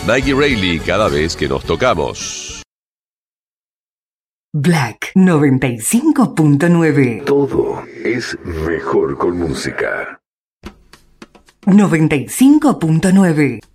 Maggie Reilly, Cada vez que nos tocamos. Black 95.9. Todo es mejor con música. 95.9.